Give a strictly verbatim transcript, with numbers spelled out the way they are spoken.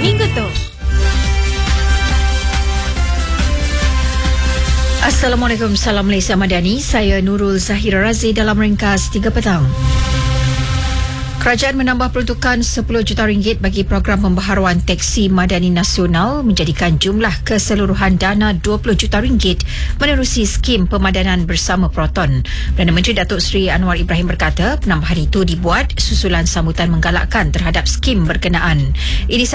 Minggu tu. Assalamualaikum, salam Malaysia Madani. Saya Nurul Zahira Razi dalam ringkas tiga petang. Kerajaan menambah peruntukan sepuluh juta ringgit bagi program pembaharuan teksi madani nasional, menjadikan jumlah keseluruhan dana dua puluh juta ringgit menerusi skim pemadanan bersama Proton. Perdana Menteri Datuk Seri Anwar Ibrahim berkata penambahan itu dibuat susulan sambutan menggalakkan terhadap skim berkenaan. Ini